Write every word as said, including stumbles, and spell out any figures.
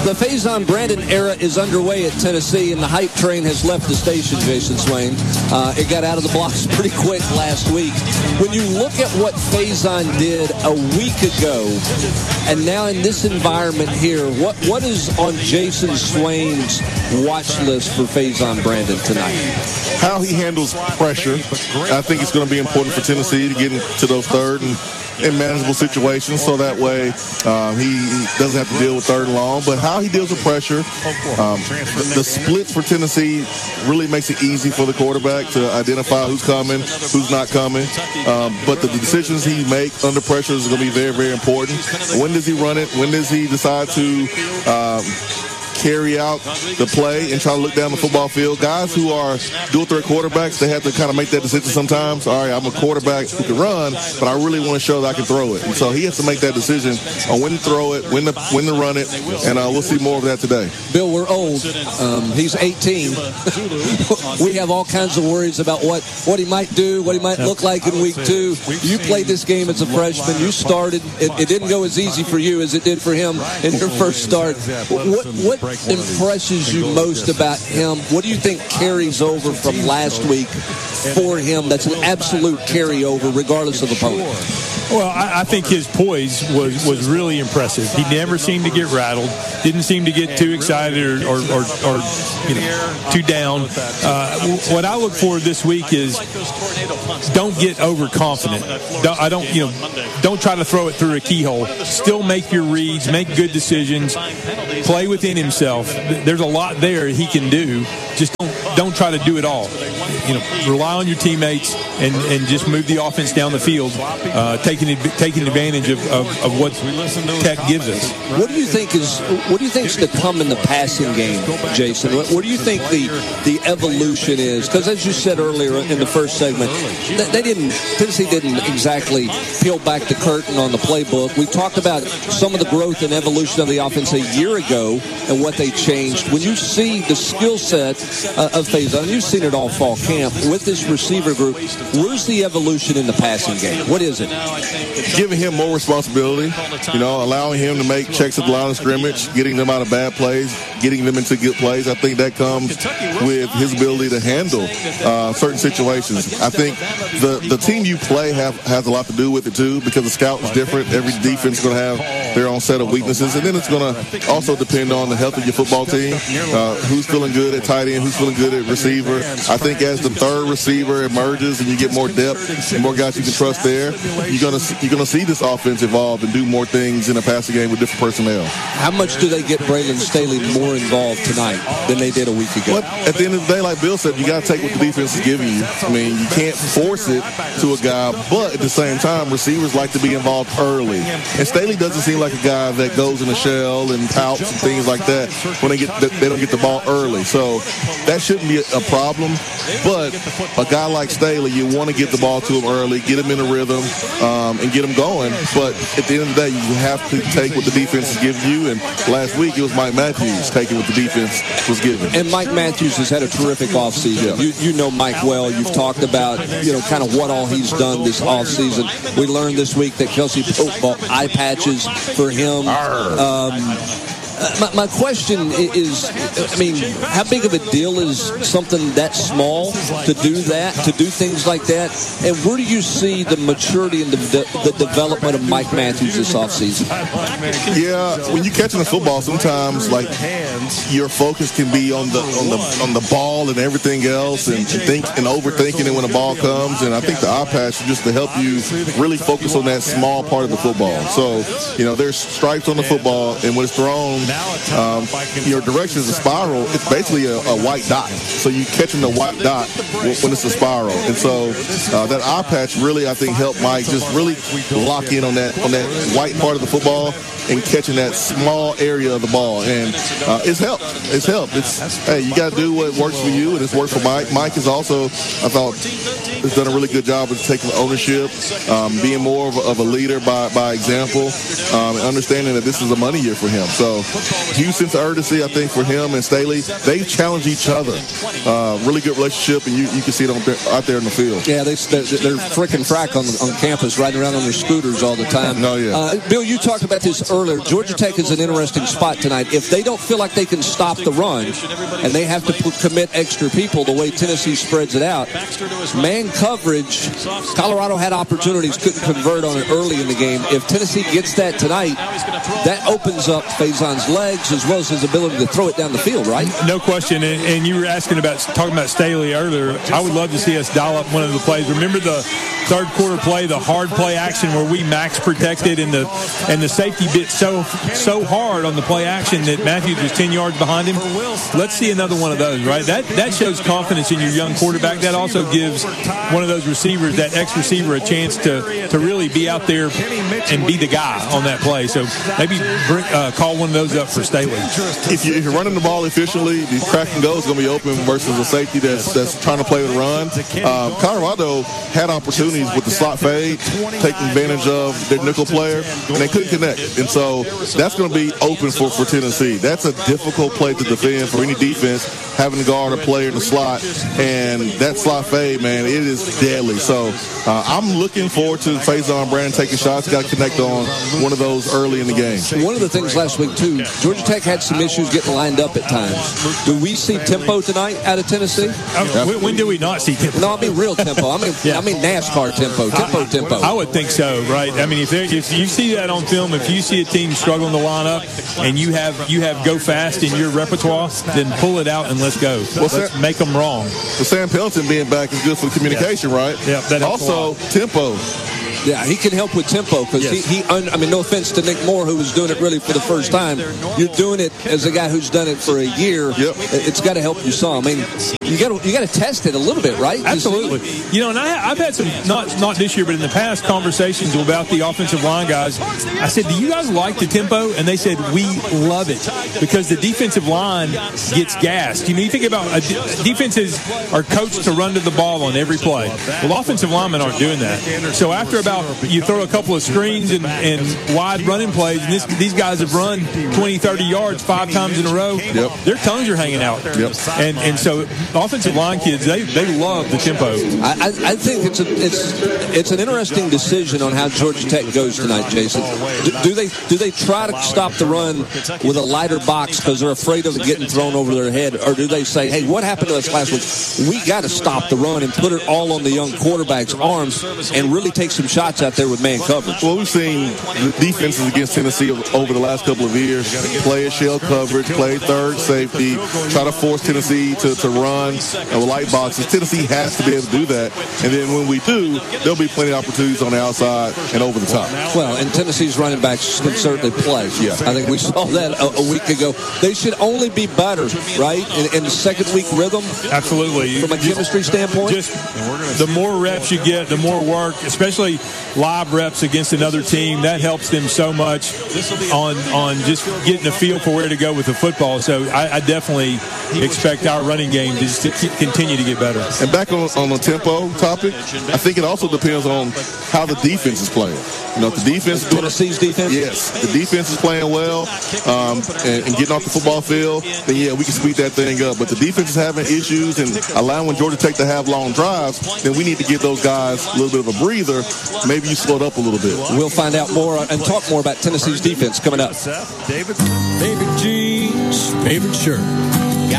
The Faison Brandon era is underway at Tennessee, and the hype train has left the station, Jason Swain. Uh, it got out of the blocks pretty quick last week. When you look at what Faison did a week ago, and now in this environment here, what what is on Jason Swain's watch list for Faison Brandon tonight? How he handles pressure. I think it's going to be important for Tennessee to get into those third and in manageable situations, so that way um, he, he doesn't have to deal with third and long. But how he deals with pressure, um, the, the splits for Tennessee really makes it easy for the quarterback to identify who's coming, who's not coming. Um, but the, the decisions he makes under pressure is going to be very, very important. When does he run it? When does he decide to um, carry out the play and try to look down the football field? Guys who are dual threat quarterbacks, they have to kind of make that decision sometimes. All right, I'm a quarterback who can run, but I really want to show that I can throw it. And so he has to make that decision on when to throw it, when to, when to run it, and uh, we'll see more of that today. Bill, we're old. Um, he's eighteen. We have all kinds of worries about what, what he might do, what he might look like in week two. You played this game as a freshman. You started. It, it didn't go as easy for you as it did for him in your first start. What, what impresses you most about him? What do you think carries over from last week for him that's an absolute carryover regardless of opponent? Well, I, I think his poise was, was really impressive. He never seemed to get rattled, didn't seem to get too excited or, or, or, or you know, too down. Uh, what I look for this week is don't get overconfident. Don't, I don't, you know, don't try to throw it through a keyhole. Still make your reads, make good decisions, play within himself. There's a lot there he can do. Just don't don't try to do it all. You know, rely on your teammates and, and just move the offense down the field, uh, taking taking advantage of, of, of what Tech gives us. What do you think is what do you think is to come in the passing game, Jason? What, what do you think the the evolution is? Because as you said earlier in the first segment, they, they didn't Tennessee didn't exactly peel back the curtain on the playbook. We talked about some of the growth and evolution of the offense a year ago and what they changed. When you see the skill set uh, of Faison, you've seen it all fall camp with this receiver group. Where's the evolution in the passing game? What is it? Giving him more responsibility, you know, allowing him to make checks at the line of scrimmage, getting them out of bad plays, getting them into good plays. I think that comes with his ability to handle uh, certain situations. I think the, the team you play have, has a lot to do with it, too, because the scout is different. Every defense is going to have their own set of weaknesses. And then it's going to also depend on the health of your football team, uh, who's feeling good at tight end, who's feeling good at receiver. I think as the third receiver emerges and you get more depth and more guys you can trust there, you're going to you're going to see this offense evolve and do more things in a passing game with different personnel. How much do they get Braylon Staley more involved tonight than they did a week ago? But at the end of the day, like Bill said, you got to take what the defense is giving you. I mean, you can't force it to a guy, but at the same time, receivers like to be involved early. And Staley doesn't seem like a guy that goes in the shell and pouts and things like that when they get they don't get the ball early. So that shouldn't be a problem. But a guy like Staley, you want to get the ball to him early, get him in a rhythm, um, and get him going. But at the end of the day, you have to take what the defense is giving you. And last week, it was Mike Matthews taking what the defense was giving. And Mike Matthews has had a terrific offseason. Yeah. You, you know Mike well. You've talked about, you know, kind of what all he's done this offseason. We learned this week that Kelsey Pope bought eye patches for him. Um, Uh, my, my question is, I mean, how big of a deal is something that small to do that, to do things like that? And where do you see the maturity and the, the, the development of Mike Matthews this offseason? Yeah, when you're catching the football, sometimes like your focus can be on the on the on the ball and everything else, and think and overthinking it when the ball comes. And I think the eye patch is just to help you really focus on that small part of the football. So, you know, there's stripes on the football, and when it's thrown, Um, your direction is a spiral. It's basically a, a white dot. So you catching the white dot when it's a spiral. And so uh, that eye patch really, I think, helped Mike just really lock in on that on that white part of the football and catching that small area of the ball. And uh, it's helped. It's helped. It's, hey, you got to do what works for you, and it's worked for Mike. Mike is also, I thought, has done a really good job of taking ownership, um, being more of a, of a leader by, by example, um, and understanding that this is a money year for him. So Houston's urgency, I think, for him and Staley, they challenge each other. Uh, really good relationship, and you, you can see it on, out there in the field. Yeah, they, they're, they're frickin' frack on, on campus, riding around on their scooters all the time. Oh, yeah. Uh, Bill, you talked about this earlier. Georgia Tech is an interesting spot tonight. If they don't feel like they can stop the run and they have to put, commit extra people the way Tennessee spreads it out, man coverage, Colorado had opportunities, couldn't convert on it early in the game. If Tennessee gets that tonight, that opens up Faison's legs as well as his ability to throw it down the field, right? No question. And, and you were asking about, talking about Staley earlier. I would love to see us dial up one of the plays. Remember the third quarter play, the hard play action where we max protected and the and the safety bit so so hard on the play action that Matthews was ten yards behind him. Let's see another one of those, right? That that shows confidence in your young quarterback. That also gives one of those receivers, that ex receiver, a chance to to really be out there and be the guy on that play. So maybe bring, uh, call one of those up for Staley. If, you, if you're running the ball efficiently, the crack and go is going to be open versus a safety that's that's trying to play the run. Um, Colorado had opportunities with the slot fade, taking advantage of their nickel player, and they couldn't connect. And so that's going to be open for, for Tennessee. That's a difficult play to defend for any defense, having to guard a player in the slot. And that slot fade, man, it is deadly. So uh, I'm looking forward to Faison Brand taking shots. Got to connect on one of those early in the game. One of the things last week, too, Georgia Tech had some issues getting lined up at times. Do we see tempo tonight out of Tennessee? Uh, when, when do we not see tempo? No, I mean real tempo. I mean, yeah. I mean NASCAR tempo, tempo, I, tempo. I would think so, right? I mean, if if you see that on film, if you see a team struggling to line up and you have you have go fast in your repertoire, then pull it out and let's go. Well, let's Sam, make them wrong. Well, Sam Pelton being back is good for communication, yeah. right? Yeah. That also, tempo. Yeah, he can help with tempo because yes. he, he un, I mean, no offense to Nick Moore, who was doing it really for the first time. You're doing it as a guy who's done it for a year. Yep. It's got to help you some. I mean, you got to you got to test it a little bit, right? Absolutely. You know, and I, I've had some, not not this year, but in the past, conversations about the offensive line guys. I said, do you guys like the tempo? And they said, we love it because the defensive line gets gassed. You know, you think about uh, defenses are coached to run to the ball on every play. Well, offensive linemen aren't doing that. So after about you throw a couple of screens and, and wide running plays, and this, these guys have run twenty, thirty yards five times in a row. Yep. Their tongues are hanging out. Yep. And and so offensive line kids, they, they love the tempo. I, I, I think it's a, it's it's an interesting decision on how Georgia Tech goes tonight, Jason. Do, do they do they try to stop the run with a lighter box because they're afraid of it getting thrown over their head, or do they say, hey, what happened to us last week? We got to stop the run and put it all on the young quarterback's arms and really take some shots out there with man coverage? Well, we've seen the defenses against Tennessee over the last couple of years play a shell coverage, play third safety, try to force Tennessee to, to run with light boxes. Tennessee has to be able to do that. And then when we do, there'll be plenty of opportunities on the outside and over the top. Well, and Tennessee's running backs can certainly play. Yeah. I think we saw that a, a week ago. They should only be better, right, in, in the second week rhythm? Absolutely. From a chemistry standpoint? Just the more reps you get, the more work, especially live reps against another team, that helps them so much on on just getting a feel for where to go with the football. So I, I definitely expect our running game to just to continue to get better. And back on, on the tempo topic, I think it also depends on how the defense is playing. You know, if the defense is doing, Tennessee's defense? Yes, the defense is playing well um, and, and getting off the football field, then yeah, we can speed that thing up. But the defense is having issues and allowing Georgia Tech to have long drives, then we need to give those guys a little bit of a breather. Maybe you slow it up a little bit. We'll find out more and talk more about Tennessee's defense coming up. David, favorite jeans, favorite shirt.